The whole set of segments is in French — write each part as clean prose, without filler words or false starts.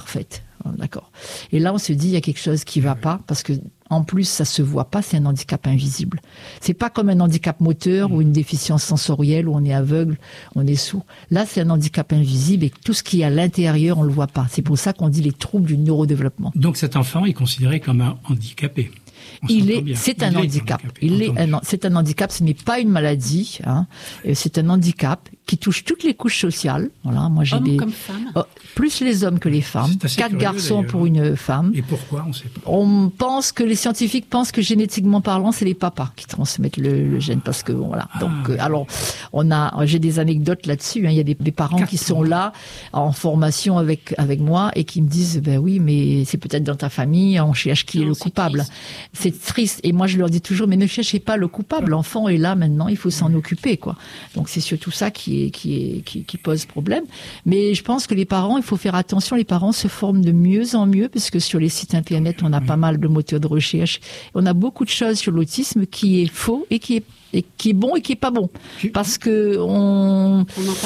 fait. D'accord. Et là, on se dit, il y a quelque chose qui va pas, parce que en plus, ça se voit pas, c'est un handicap invisible. C'est pas comme un handicap moteur ou une déficience sensorielle où on est aveugle, on est sourd. Là, c'est un handicap invisible et tout ce qui est à l'intérieur, on le voit pas. C'est pour ça qu'on dit les troubles du neurodéveloppement. Donc cet enfant est considéré comme un handicapé. C'est un handicap. C'est un handicap. Ce n'est pas une maladie. C'est un handicap qui touche toutes les couches sociales. Voilà. Moi, j'ai hommes comme femmes. Plus les hommes que les femmes. 4 garçons pour une femme. Et pourquoi on sait pas. On pense que les scientifiques pensent que génétiquement parlant, c'est les papas qui transmettent le gène parce que voilà. Donc alors j'ai des anecdotes là-dessus. Il y a des parents qui sont là en formation avec moi et qui me disent ben oui, mais c'est peut-être dans ta famille, on cherche qui est le coupable. C'est triste. Et moi, je leur dis toujours, mais ne cherchez pas le coupable. L'enfant est là maintenant, il faut s'en occuper, quoi. Donc, c'est surtout ça qui pose problème. Mais je pense que les parents, il faut faire attention. Les parents se forment de mieux en mieux, parce que sur les sites internet, on a pas mal de moteurs de recherche. On a beaucoup de choses sur l'autisme qui est faux et qui est bon et qui est pas bon. Parce que on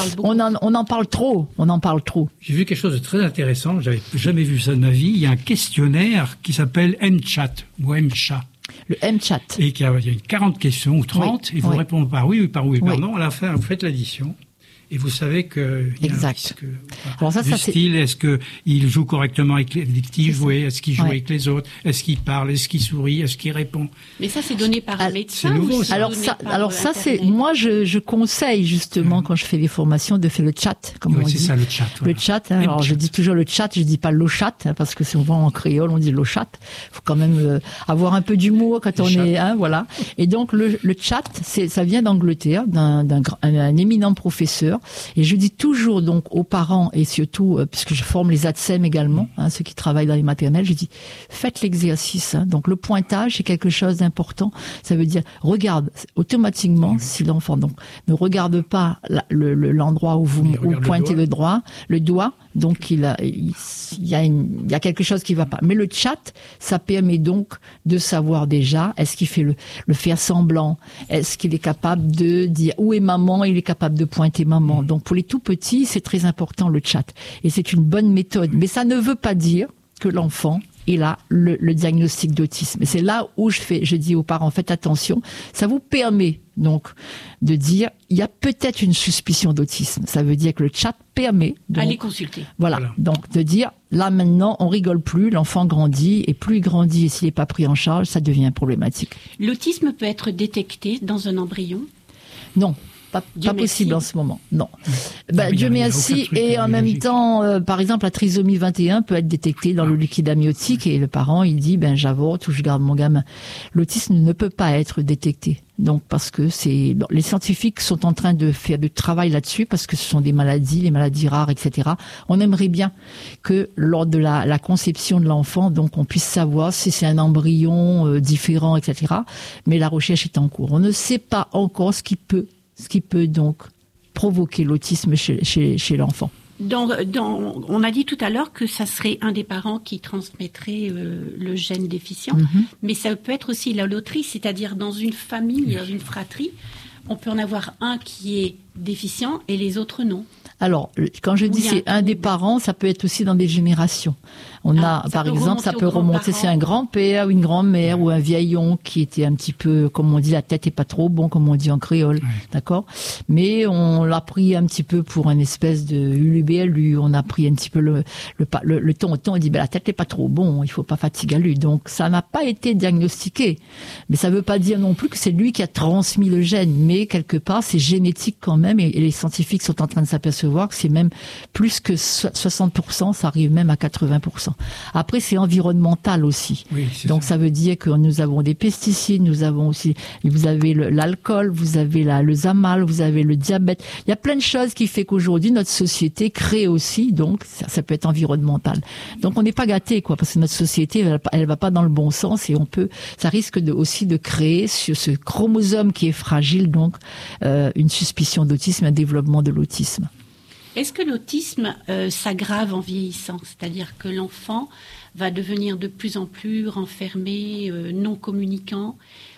en parle trop. J'ai vu quelque chose de très intéressant. J'avais jamais vu ça de ma vie. Il y a un questionnaire qui s'appelle M-Chat ou M-Chat. Le M-Chat. Et il y a 40 questions ou 30 et vous répondez par oui ou par oui ou par non. À la fin, vous faites l'addition. Et vous savez qu'il y a un risque. Alors ça, style, est-ce qu'il joue correctement avec les petits jouets? Est-ce qu'il joue avec les autres? Est-ce qu'il parle? Est-ce qu'il sourit? Est-ce qu'il répond? Mais ça, c'est donné par un médecin. C'est nouveau, ça. Alors ça, c'est moi, je conseille justement quand je fais les formations de faire le chat, comme on dit. C'est ça, le chat. Voilà. Le chat. Alors je dis toujours le chat, je dis pas l'ochat, parce que souvent en créole on dit l'ochat. Faut quand même avoir un peu d'humour quand on est, voilà. Et donc le chat, ça vient d'Angleterre, d'un éminent professeur. Et je dis toujours donc aux parents et surtout puisque je forme les ATSEM également, ceux qui travaillent dans les maternelles, je dis faites l'exercice. Donc le pointage c'est quelque chose d'important. Ça veut dire regarde automatiquement si l'enfant donc ne regarde pas l'endroit où vous pointez le doigt. Donc il y a quelque chose qui va pas. Mais le chat, ça permet donc de savoir déjà est-ce qu'il fait le faire semblant, est-ce qu'il est capable de dire où est maman, il est capable de pointer maman. Donc pour les tout petits, c'est très important le chat et c'est une bonne méthode. Mais ça ne veut pas dire que l'enfant est là le diagnostic d'autisme. Et c'est là où je dis aux parents faites attention. Ça vous permet donc de dire il y a peut-être une suspicion d'autisme. Ça veut dire que le chat permet aller consulter. Voilà. Donc de dire là maintenant on rigole plus, l'enfant grandit et plus il grandit et s'il n'est pas pris en charge, ça devient problématique. L'autisme peut être détecté dans un embryon? Non. Pas possible en ce moment, non. Dieu merci. Et en même temps, par exemple, la trisomie 21 peut être détectée dans le liquide amniotique et le parent, il dit, j'avorte ou je garde mon gamin. L'autisme ne peut pas être détecté. Donc, parce que les scientifiques sont en train de faire du travail là-dessus parce que ce sont des maladies, les maladies rares, etc. On aimerait bien que lors de la conception de l'enfant, donc, on puisse savoir si c'est un embryon différent, etc. Mais la recherche est en cours. On ne sait pas encore ce qui peut donc provoquer l'autisme chez l'enfant. On a dit tout à l'heure que ça serait un des parents qui transmettrait le gène déficient, mais ça peut être aussi la loterie, c'est-à-dire dans une famille, dans une fratrie, on peut en avoir un qui est déficient et les autres non. Alors, quand je dis c'est un des parents, ça peut être aussi dans des générations. Par exemple, ça peut remonter, c'est un grand-père ou une grand-mère ou un vieillon qui était un petit peu, comme on dit, la tête est pas trop bon, comme on dit en créole, d'accord? Mais on l'a pris un petit peu pour une espèce de ulubélu, on a pris un petit peu le ton au ton, on dit, la tête est pas trop bon, il faut pas fatiguer lui. Donc, ça n'a pas été diagnostiqué. Mais ça veut pas dire non plus que c'est lui qui a transmis le gène, mais quelque part, c'est génétique quand même, et les scientifiques sont en train de s'apercevoir que c'est même plus que 60%, ça arrive même à 80%. Après, c'est environnemental aussi. Oui, donc ça veut dire que nous avons des pesticides, vous avez l'alcool, vous avez le zamal, vous avez le diabète. Il y a plein de choses qui fait qu'aujourd'hui notre société crée aussi, donc ça peut être environnemental. Donc on n'est pas gâté, parce que notre société elle va pas dans le bon sens et ça risque aussi de créer sur ce chromosome qui est fragile, donc une suspicion d'autisme, un développement de l'autisme. Est-ce que l'autisme s'aggrave en vieillissant? C'est-à-dire que l'enfant va devenir de plus en plus renfermé, non communicant,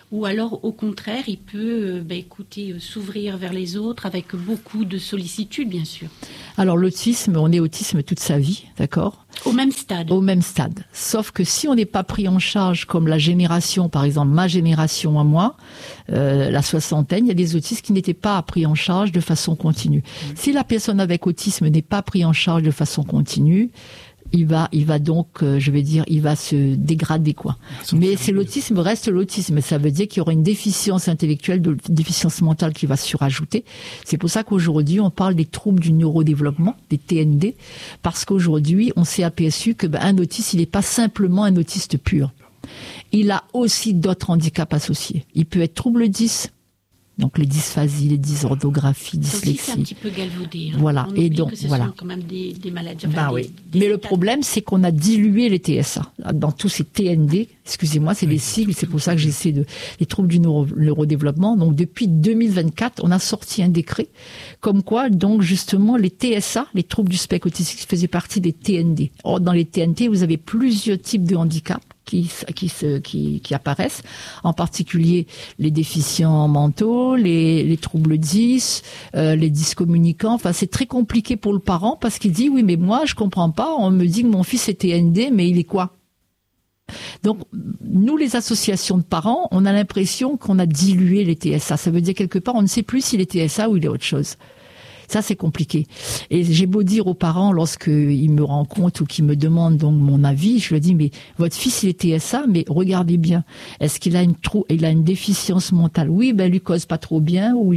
ou alors au contraire, il peut s'ouvrir vers les autres avec beaucoup de sollicitude, bien sûr. Alors l'autisme, on est autisme toute sa vie, d'accord ? Au même stade. Au même stade. Sauf que si on n'est pas pris en charge comme la génération, par exemple ma génération à moi, la soixantaine, il y a des autistes qui n'étaient pas pris en charge de façon continue. Si la personne avec autisme n'est pas prise en charge de façon continue, il va donc, il va se dégrader, quoi. Mais l'autisme reste l'autisme. Ça veut dire qu'il y aura une déficience intellectuelle, une déficience mentale qui va se surajouter. C'est pour ça qu'aujourd'hui, on parle des troubles du neurodéveloppement, des TND, parce qu'aujourd'hui, on s'est aperçu que un autiste, il n'est pas simplement un autiste pur. Il a aussi d'autres handicaps associés. Il peut être trouble 10. Donc les dysphasies, les dysorthographies, dyslexie. C'est un petit peu galvaudé. Voilà. Et donc ce sont quand même des maladies. Mais le problème, c'est qu'on a dilué les TSA dans tous ces TND. Excusez-moi, c'est des sigles. C'est pour ça que j'essaie les troubles du neurodéveloppement. Donc depuis 2024, on a sorti un décret comme quoi, donc justement, les TSA, les troubles du spectre autistique, faisaient partie des TND. Or, dans les TND, vous avez plusieurs types de handicaps qui apparaissent, en particulier les déficients mentaux, les troubles 10, les dyscommunicants. Enfin, c'est très compliqué pour le parent parce qu'il dit oui, mais moi je comprends pas. On me dit que mon fils est TND, mais il est quoi? Donc, nous, les associations de parents, on a l'impression qu'on a dilué les TSA. Ça veut dire quelque part, on ne sait plus s'il est TSA ou il est autre chose. Ça, c'est compliqué. Et j'ai beau dire aux parents, lorsqu'ils me rencontrent ou qu'ils me demandent donc mon avis, je leur dis, mais votre fils, il est TSA, mais regardez bien. Est-ce qu'il a il a une déficience mentale? Oui, lui cause pas trop bien, ou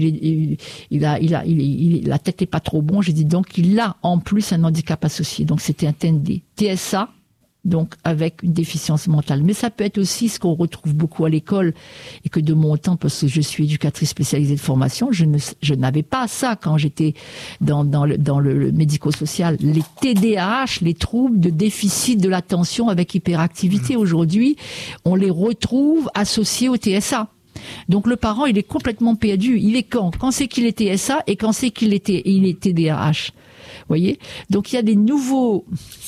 la tête est pas trop bon. J'ai dit, donc, il a en plus un handicap associé. Donc, c'était un TND. TSA, donc avec une déficience mentale. Mais ça peut être aussi ce qu'on retrouve beaucoup à l'école et que de mon temps, parce que je suis éducatrice spécialisée de formation, je n'avais pas ça quand j'étais dans le médico-social. Les TDAH, les troubles de déficit de l'attention avec hyperactivité, aujourd'hui, on les retrouve associés au TSA. Donc le parent, il est complètement perdu. Il est quand c'est qu'il est TSA et quand c'est qu'il est TDAH. Voyez, donc il y a des nouveaux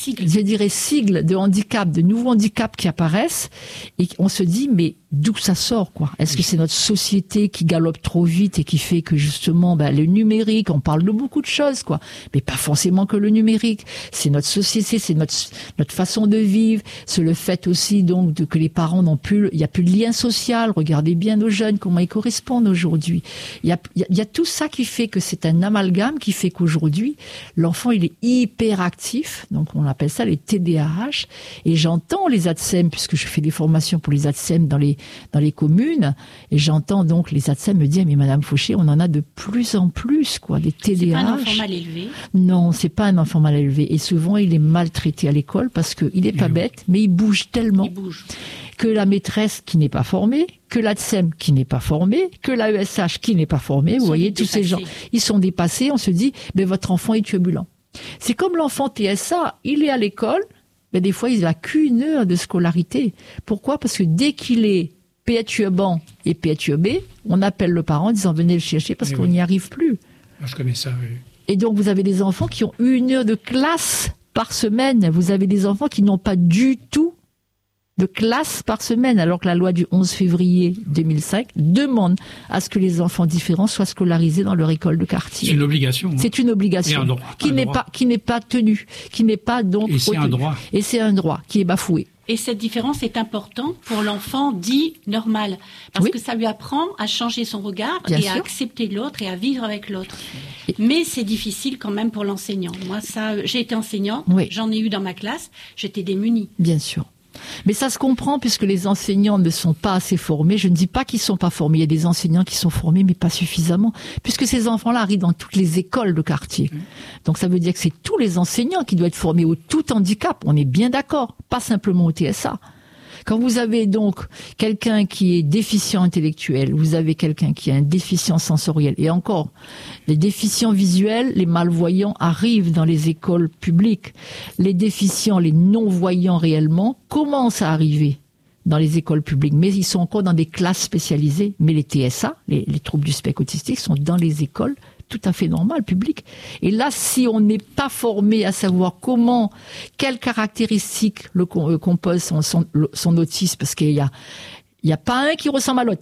sigles de handicap, de nouveaux handicaps qui apparaissent et on se dit mais d'où ça sort, quoi? Est-ce que c'est notre société qui galope trop vite et qui fait que justement le numérique, on parle de beaucoup de choses, quoi, mais pas forcément que le numérique. C'est notre société, c'est notre façon de vivre, c'est le fait aussi donc que les parents il y a plus de lien social. Regardez bien nos jeunes, comment ils correspondent aujourd'hui. Il y a tout ça qui fait que c'est un amalgame qui fait qu'aujourd'hui l'enfant il est hyper actif, donc on appelle ça les TDAH. Et j'entends les ATSEM, puisque je fais des formations pour les ATSEM dans les communes, et j'entends donc les ATSEM me dire mais Madame Fauché, on en a de plus en plus, quoi, des TDAH. C'est pas un enfant mal élevé? Non, c'est pas un enfant mal élevé. Et souvent il est maltraité à l'école parce qu'il est pas bête, mais il bouge tellement. Que la maîtresse qui n'est pas formée, que l'ATSEM qui n'est pas formée, que l'AESH qui n'est pas formée, vous voyez, tous ces gens, ils sont dépassés, on se dit, votre enfant est turbulent. C'est comme l'enfant TSA, il est à l'école, mais des fois, il n'a qu'une heure de scolarité. Pourquoi? Parce que dès qu'il est perturbant et perturbé, on appelle le parent en disant, venez le chercher parce qu'on n'y arrive plus. Je connais ça, oui. Et donc, vous avez des enfants qui ont 1 heure de classe par semaine. Vous avez des enfants qui n'ont pas du tout de classe par semaine, alors que la loi du 11 février 2005 demande à ce que les enfants différents soient scolarisés dans leur école de quartier. C'est une obligation. C'est une obligation qui n'est pas tenue, qui n'est pas donc et c'est un droit. Et c'est un droit qui est bafoué. Et cette différence est importante pour l'enfant dit normal, parce que ça lui apprend à changer son regard à accepter l'autre et à vivre avec l'autre. Mais c'est difficile quand même pour l'enseignant. Moi, j'ai été enseignante, j'en ai eu dans ma classe, j'étais démunie. Bien sûr. Mais ça se comprend puisque les enseignants ne sont pas assez formés. Je ne dis pas qu'ils ne sont pas formés. Il y a des enseignants qui sont formés, mais pas suffisamment. Puisque ces enfants-là arrivent dans toutes les écoles de quartier. Donc ça veut dire que c'est tous les enseignants qui doivent être formés au tout handicap. On est bien d'accord. Pas simplement au TSA. Quand vous avez donc quelqu'un qui est déficient intellectuel, vous avez quelqu'un qui a un déficient sensoriel, et encore, les déficients visuels, les malvoyants arrivent dans les écoles publiques. Les déficients, les non-voyants réellement, commencent à arriver dans les écoles publiques, mais ils sont encore dans des classes spécialisées. Mais les TSA, les troubles du spectre autistique, sont dans les écoles tout à fait normal, public. Et là, si on n'est pas formé à savoir quelles caractéristiques composent son autisme, parce qu'il y a pas un qui ressemble à l'autre.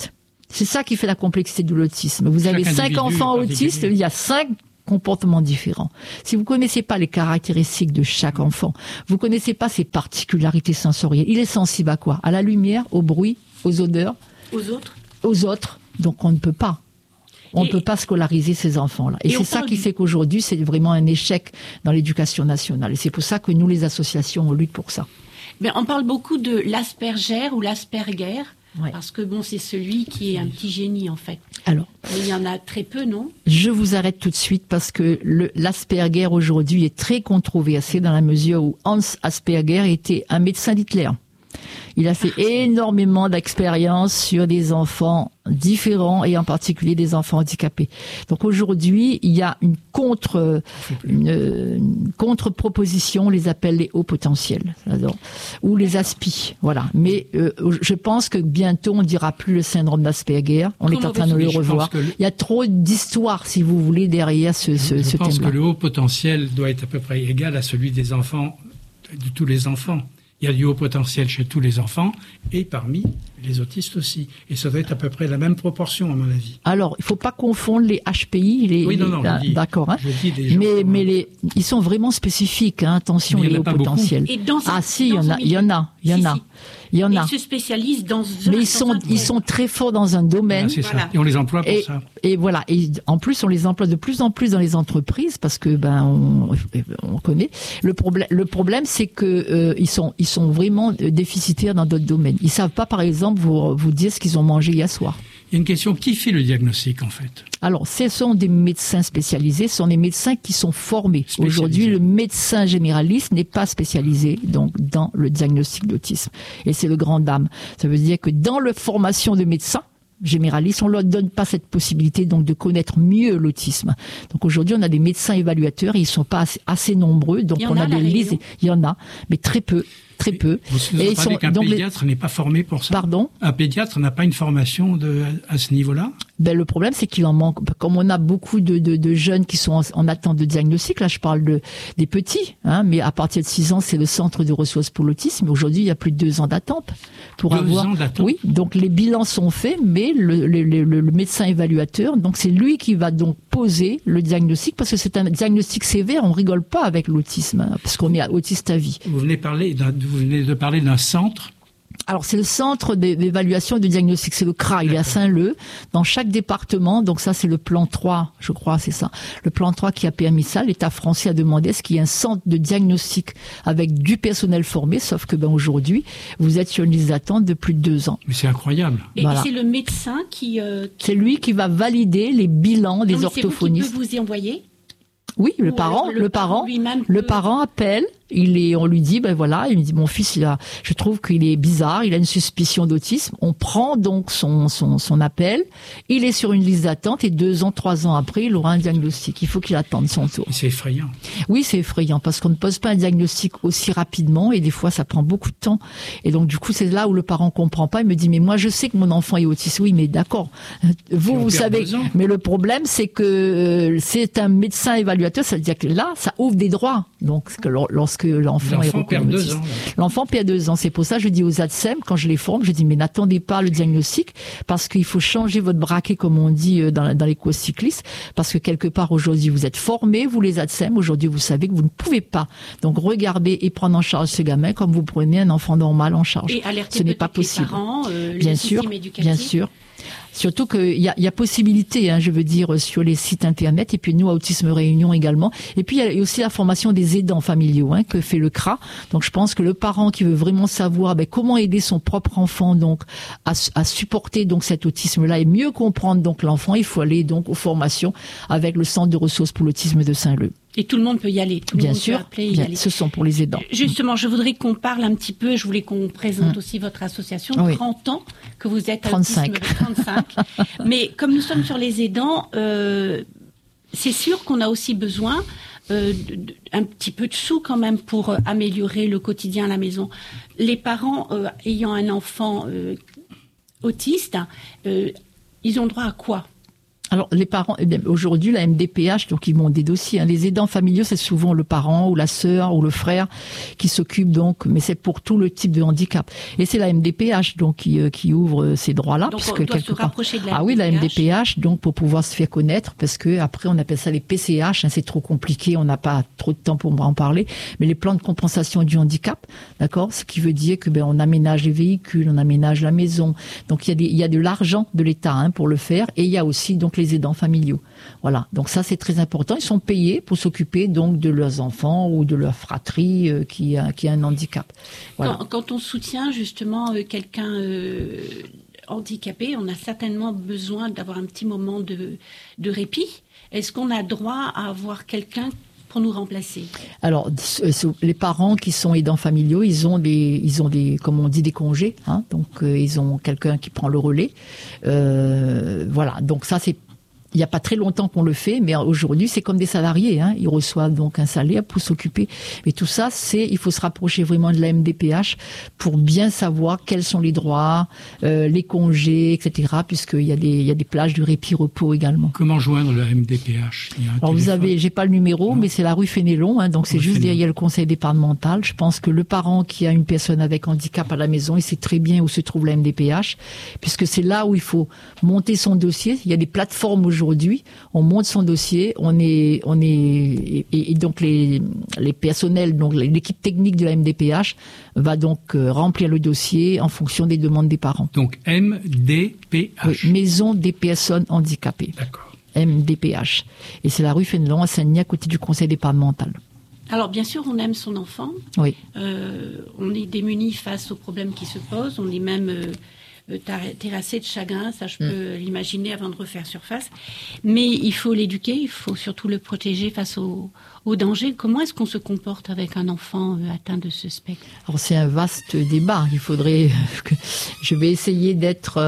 C'est ça qui fait la complexité de l'autisme. Vous avez 5 enfants autistes, il y a 5 comportements différents. Si vous connaissez pas les caractéristiques de chaque enfant, vous connaissez pas ses particularités sensorielles. Il est sensible à quoi? À la lumière, au bruit, aux odeurs, aux autres. Donc on ne peut pas. On ne peut pas scolariser ces enfants-là. Et c'est ça qui fait qu'aujourd'hui, c'est vraiment un échec dans l'éducation nationale. Et c'est pour ça que nous, les associations, on lutte pour ça. Mais on parle beaucoup de l'Asperger ou l'Asperger. Ouais. Parce que c'est celui qui est un petit génie en fait. Alors, mais il y en a très peu, non? Je vous arrête tout de suite parce que l'Asperger aujourd'hui est très controversé dans la mesure où Hans Asperger était un médecin d'Hitler. Il a fait énormément d'expériences sur des enfants différents et en particulier des enfants handicapés. Donc aujourd'hui, il y a une contre-proposition, on les appelle les hauts potentiels, ou les ASPI, voilà. Mais je pense que bientôt on dira plus le syndrome d'Asperger. On est en train de le revoir. Il y a trop d'histoires, si vous voulez, derrière ce thème-là. Je pense que le haut potentiel doit être à peu près égal à celui des enfants, de tous les enfants. Il y a du haut potentiel chez tous les enfants et parmi les autistes aussi. Et ça doit être à peu près la même proportion, à mon avis. Alors, il ne faut pas confondre les HPI. D'accord. Hein. Mais ils sont vraiment spécifiques. Hein, attention, les hauts potentiels. Il y en a. Il y en a. Ils se spécialisent dans mais ils sont très forts dans un domaine. Voilà, c'est ça. Et on les emploie pour ça. Et voilà. Et en plus, on les emploie de plus en plus dans les entreprises parce que on connaît. Le problème, c'est que ils sont vraiment déficitaires dans d'autres domaines. Ils savent pas, par exemple, vous dire ce qu'ils ont mangé hier soir. Il y a une question, qui fait le diagnostic en fait? Alors, ce sont des médecins spécialisés, ce sont des médecins qui sont formés. Aujourd'hui, le médecin généraliste n'est pas spécialisé donc dans le diagnostic d'autisme. Et c'est le grand dame. Ça veut dire que dans la formation de médecins généralistes, on leur donne pas cette possibilité donc de connaître mieux l'autisme. Donc aujourd'hui, on a des médecins évaluateurs, et ils sont pas assez nombreux, donc on a des listes. Il y en a, mais très peu. Très peu. Vous savez qu'un pédiatre n'est pas formé pour ça? Pardon? Un pédiatre n'a pas une formation à ce niveau-là? Le problème, c'est qu'il en manque. Comme on a beaucoup de jeunes qui sont en attente de diagnostic, là je parle des petits, mais à partir de 6 ans, c'est le centre de ressources pour l'autisme. Aujourd'hui, il y a plus de 2 ans d'attente. Pour 2 ans d'attente? Oui, donc les bilans sont faits, mais le médecin évaluateur, donc c'est lui qui va donc poser le diagnostic, parce que c'est un diagnostic sévère, on rigole pas avec l'autisme, parce qu'on est autiste à vie. Vous venez de parler d'un centre. Alors, c'est le centre d'évaluation et de diagnostic, c'est le CRA, il est à Saint-Leu, dans chaque département, donc ça c'est le plan 3, je crois, c'est ça. Le plan 3 qui a permis ça, l'État français a demandé ce qu'il y ait un centre de diagnostic avec du personnel formé, sauf que aujourd'hui, vous êtes sur une liste d'attente de plus de 2 ans. Mais c'est incroyable. Et c'est le médecin qui... C'est lui qui va valider les bilans des orthophonistes. C'est vous qui peut vous y envoyer? Oui, le parent appelle, on lui dit, il me dit, mon fils, je trouve qu'il est bizarre, il a une suspicion d'autisme. On prend donc son appel, il est sur une liste d'attente et 2 ans, 3 ans après, il aura un diagnostic. Il faut qu'il attende son tour. C'est effrayant. Oui, c'est effrayant parce qu'on ne pose pas un diagnostic aussi rapidement et des fois, ça prend beaucoup de temps. Et donc, du coup, c'est là où le parent comprend pas. Il me dit, mais moi, je sais que mon enfant est autiste. Oui, mais d'accord. Vous savez. Mais le problème, c'est que c'est un médecin évaluateur. Ça veut dire que là, ça ouvre des droits. Donc, lorsque l'enfant est reconnu autiste. L'enfant perd 2 ans. C'est pour ça que je dis aux ATSEM, quand je les forme, je dis, mais n'attendez pas le diagnostic, parce qu'il faut changer votre braquet, comme on dit dans les courses cyclistes, parce que quelque part, aujourd'hui, vous êtes formés, vous les ATSEM, aujourd'hui, vous savez que vous ne pouvez pas. Donc, regarder et prendre en charge ce gamin comme vous prenez un enfant normal en charge. Et alerter ce n'est pas possible. Les parents, bien sûr, bien sûr. Surtout qu'il y a possibilité, je veux dire, sur les sites internet, et puis nous, à Autisme Réunion également. Et puis, il y a aussi la formation des aidants familiaux, que fait le CRA. Donc, je pense que le parent qui veut vraiment savoir comment aider son propre enfant donc à supporter donc cet autisme-là et mieux comprendre donc l'enfant, il faut aller donc aux formations avec le Centre de ressources pour l'autisme de Saint-Leu. Et tout le monde peut y aller. Bien sûr, ce sont pour les aidants. Justement, je voudrais qu'on parle un petit peu, je voulais qu'on présente aussi votre association, 30 ans que vous êtes 35. 35. Mais comme nous sommes sur les aidants, c'est sûr qu'on a aussi besoin un petit peu de sous quand même pour améliorer le quotidien à la maison. Les parents ayant un enfant autiste, ils ont droit à quoi ? Alors, les parents, aujourd'hui, la MDPH, donc ils montent des dossiers. Les aidants familiaux, c'est souvent le parent ou la sœur ou le frère qui s'occupe donc, mais c'est pour tout le type de handicap. Et c'est la MDPH donc qui ouvre ces droits-là. Donc on doit se rapprocher de la MDPH. Ah oui, la MDPH, donc pour pouvoir se faire connaître, parce que après on appelle ça les PCH. C'est trop compliqué, on n'a pas trop de temps pour en parler. Mais les plans de compensation du handicap, d'accord, ce qui veut dire que on aménage les véhicules, on aménage la maison. Donc il y a de l'argent de l'État pour le faire, et il y a aussi donc les aidants familiaux. Voilà. Donc ça, c'est très important. Ils sont payés pour s'occuper donc de leurs enfants ou de leur fratrie qui a un handicap. Voilà. Quand on soutient justement quelqu'un handicapé, on a certainement besoin d'avoir un petit moment de répit. Est-ce qu'on a droit à avoir quelqu'un pour nous remplacer? Alors, les parents qui sont aidants familiaux, ils ont des, comme on dit, des congés. Donc, ils ont quelqu'un qui prend le relais. Voilà. Donc ça, il n'y a pas très longtemps qu'on le fait, mais aujourd'hui, c'est comme des salariés. Ils reçoivent donc un salaire pour s'occuper. Mais tout ça, il faut se rapprocher vraiment de la MDPH pour bien savoir quels sont les droits, les congés, etc. Puisqu'il y a des plages de répit-repos également. Comment joindre la MDPH? Alors j'ai pas le numéro, mais c'est la rue Fénélon. Donc c'est juste derrière le conseil départemental. Je pense que le parent qui a une personne avec handicap à la maison, il sait très bien où se trouve la MDPH, puisque c'est là où il faut monter son dossier. Il y a des plateformes aujourd'hui, on monte son dossier, et donc les personnels, donc l'équipe technique de la MDPH va donc remplir le dossier en fonction des demandes des parents. Donc MDPH. Oui, Maison des personnes handicapées. D'accord. MDPH. Et c'est la rue Fénelon à Saint-Denis, à côté du conseil départemental. Alors bien sûr, on aime son enfant. Oui. On est démunis face aux problèmes qui se posent. On est même terrassé de chagrin, ça je peux l'imaginer avant de refaire surface. Mais il faut l'éduquer, il faut surtout le protéger face au danger. Comment est-ce qu'on se comporte avec un enfant atteint de ce spectre? Alors c'est un vaste débat. Il faudrait que je vais essayer d'être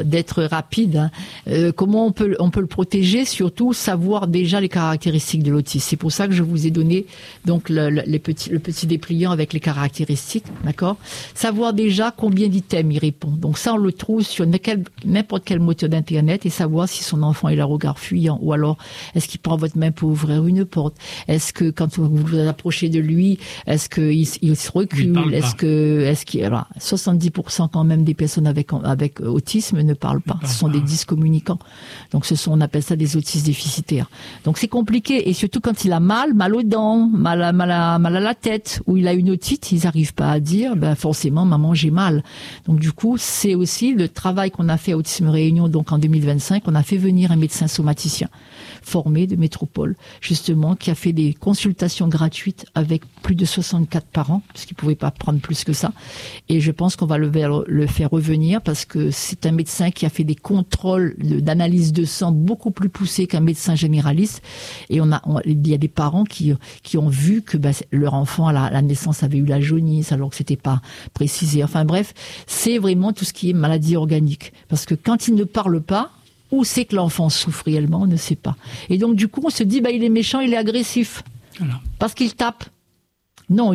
rapide. Comment on peut le protéger? Surtout savoir déjà les caractéristiques de l'autisme. C'est pour ça que je vous ai donné donc le petit dépliant avec les caractéristiques, d'accord? Savoir déjà combien d'items il répond. Donc ça on le trouve sur n'importe quel moteur d'internet, et savoir si son enfant il a le regard fuyant, ou alors est-ce qu'il prend votre main pour ouvrir une porte, est-ce que quand vous vous approchez de lui, est-ce qu'il se recule, est-ce qu'il alors 70% quand même des personnes avec autisme ne parlent pas. Ce sont des dyscommunicants. Donc on appelle ça des autistes déficitaires. Donc c'est compliqué, et surtout quand il a mal aux dents, mal à la tête, ou il a une otite, ils n'arrivent pas à dire forcément maman j'ai mal. Donc du coup c'est aussi le travail qu'on a fait à Autisme Réunion. Donc en 2025, on a fait venir un médecin somaticien formé de métropole, justement, qui a fait des consultations gratuites avec plus de 64 parents, parce qu'il ne pouvait pas prendre plus que ça. Et je pense qu'on va le faire revenir, parce que c'est un médecin qui a fait des contrôles d'analyse de sang beaucoup plus poussés qu'un médecin généraliste. Et il y a des parents qui ont vu que leur enfant à la naissance avait eu la jaunisse, alors que c'était pas précisé. Enfin bref, c'est vraiment tout ce qui est maladie organique. Parce que quand il ne parle pas, où c'est que l'enfant souffre réellement, on ne sait pas. Et donc du coup, on se dit, il est méchant, il est agressif. Voilà. Parce qu'il tape. Non,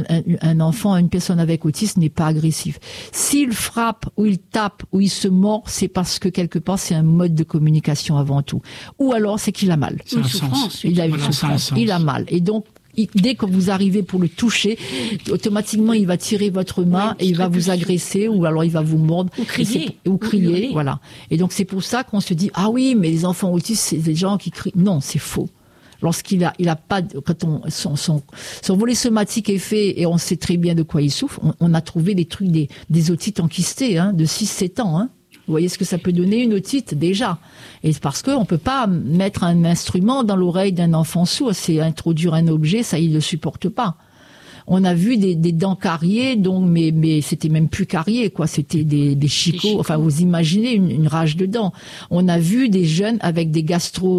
un enfant, une personne avec autisme n'est pas agressif. S'il frappe, ou il tape, ou il se mord, c'est parce que quelque part, c'est un mode de communication avant tout. Ou alors, c'est qu'il a mal. Une souffrance. Il a une souffrance. Il a mal. Et donc, dès que vous arrivez pour le toucher, automatiquement il va tirer votre main et il va vous agresser, ou alors il va vous mordre ou crier, voilà. Et donc c'est pour ça qu'on se dit oui, mais les enfants autistes c'est des gens qui crient. Non, c'est faux. Lorsqu'il a pas, quand son volet somatique est fait et on sait très bien de quoi il souffre, on a trouvé des trucs, des otites enquistées, de 6-7 ans, Vous voyez ce que ça peut donner, une otite, déjà. Et parce qu'on ne peut pas mettre un instrument dans l'oreille d'un enfant sourd. C'est introduire un objet, ça, il ne le supporte pas. On a vu des dents cariées, donc, mais c'était même plus carié, quoi. C'était des chicots. Enfin, vous imaginez une rage de dents. On a vu des jeunes avec des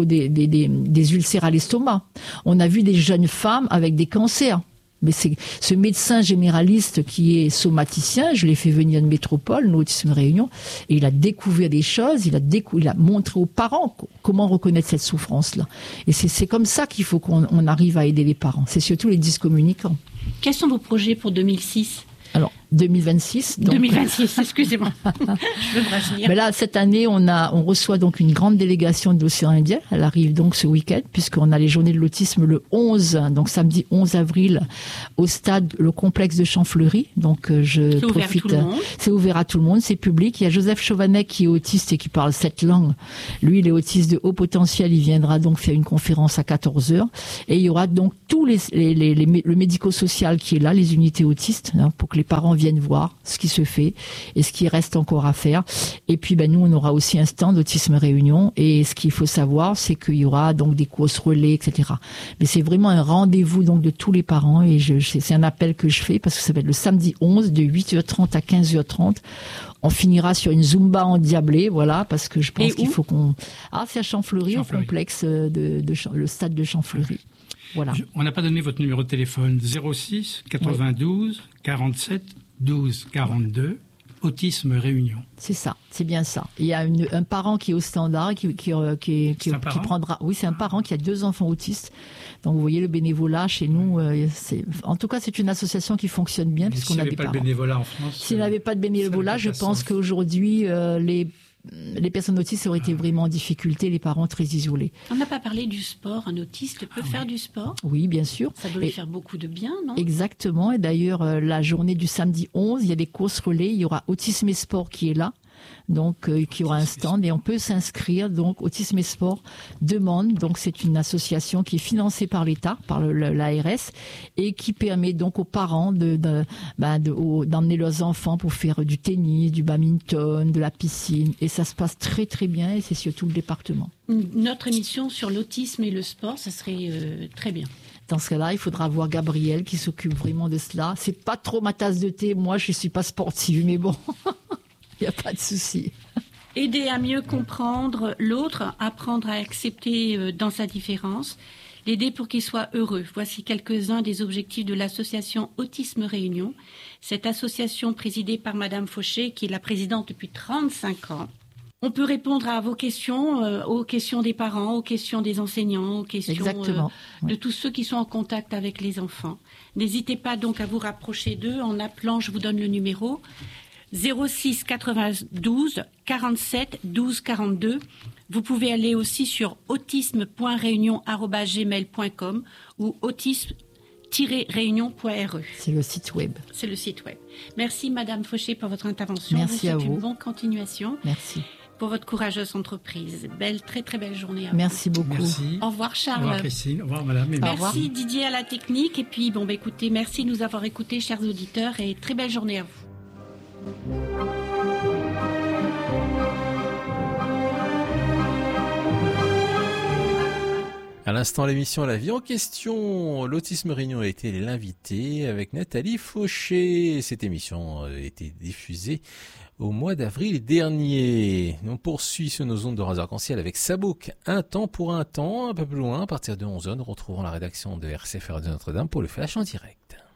des ulcères à l'estomac. On a vu des jeunes femmes avec des cancers. Mais c'est ce médecin généraliste qui est somaticien, je l'ai fait venir de métropole, nous, Autisme Réunion, et il a découvert des choses, il a montré aux parents comment reconnaître cette souffrance-là. Et c'est comme ça qu'il faut qu'on arrive à aider les parents. C'est surtout les dyscommunicants. Quels sont vos projets pour 2006 ? Alors, 2026. Donc... 2026, excusez-moi. Je veux me rajeunir. Mais là, cette année, on reçoit donc une grande délégation de l'océan Indien. Elle arrive donc ce week-end, puisqu'on a les journées de l'autisme le 11, donc samedi 11 avril, au stade, le complexe de Champfleury. Donc, je profite. C'est ouvert à tout le monde, c'est public. Il y a Joseph Chauvanet qui est autiste et qui parle 7 langues. Lui, il est autiste de haut potentiel. Il viendra donc faire une conférence à 14h. Et il y aura donc tout le médico-social qui est là, les unités autistes, hein, pour que les parents viennent voir ce qui se fait et ce qui reste encore à faire. Et puis, nous, on aura aussi un stand d'Autisme Réunion. Et ce qu'il faut savoir, c'est qu'il y aura donc des courses relais, etc. Mais c'est vraiment un rendez-vous donc de tous les parents. Et c'est un appel que je fais parce que ça va être le samedi 11 de 8h30 à 15h30. On finira sur une Zumba endiablée, voilà, parce que je pense qu'il faut qu'on... Ah, c'est à Champfleury, au complexe le stade de Champfleury. Voilà. On n'a pas donné votre numéro de téléphone. 06 92 47 12 42. Autisme Réunion. C'est ça, c'est bien ça. Il y a un parent qui est au standard, qui prendra... Oui, c'est un parent qui a 2 enfants autistes. Donc, vous voyez, le bénévolat, chez nous, en tout cas, c'est une association qui fonctionne bien, puisqu'on a des parents. S'il n'y avait pas de bénévolat en France... S'il n'y avait pas de bénévolat, je pense qu'aujourd'hui, les personnes autistes auraient été vraiment en difficulté, les parents très isolés. On n'a pas parlé du sport. Un autiste peut faire du sport? Oui, bien sûr. Ça doit lui faire beaucoup de bien, non? Exactement. Et d'ailleurs, la journée du samedi 11, il y a des courses relais. Il y aura Autisme et Sport qui est là. Donc, qui aura un stand et on peut s'inscrire. Donc, Autisme et Sport demande. Donc, c'est une association qui est financée par l'État, par l'ARS, et qui permet donc aux parents d'emmener leurs enfants pour faire du tennis, du badminton, de la piscine. Et ça se passe très, très bien et c'est sur tout le département. Notre émission sur l'autisme et le sport, ça serait très bien. Dans ce cas-là, il faudra voir Gabriel qui s'occupe vraiment de cela. C'est pas trop ma tasse de thé. Moi, je suis pas sportive, mais bon. Il n'y a pas de souci. Aider à mieux comprendre l'autre, apprendre à accepter dans sa différence, l'aider pour qu'il soit heureux. Voici quelques-uns des objectifs de l'association Autisme Réunion. Cette association présidée par Madame Fauché, qui est la présidente depuis 35 ans. On peut répondre à vos questions, aux questions des parents, aux questions des enseignants, aux questions de tous ceux qui sont en contact avec les enfants. N'hésitez pas donc à vous rapprocher d'eux en appelant, je vous donne le numéro, 06 92 47 12 42. Vous pouvez aller aussi sur autisme.réunion@gmail.com ou autisme-réunion.re. C'est le site web. C'est le site web. Merci Madame Fauché pour votre intervention. Merci à vous. Une bonne continuation. Merci. Pour votre courageuse entreprise. Très très belle journée à vous. Merci beaucoup. Merci. Au revoir Charles. Au revoir Christine. Au revoir Madame. Merci Didier à la technique. Et puis écoutez, merci de nous avoir écoutés chers auditeurs et très belle journée à vous. À l'instant, l'émission La vie en question, l'Autisme Réunion a été l'invité avec Nathalie Fauché. Cette émission a été diffusée au mois d'avril dernier. On poursuit sur nos ondes de Radio Arc-en-Ciel avec Sabouk, un temps pour un temps, un peu plus loin, à partir de 11h, nous retrouvons la rédaction de RCF Radio Notre-Dame pour le flash en direct.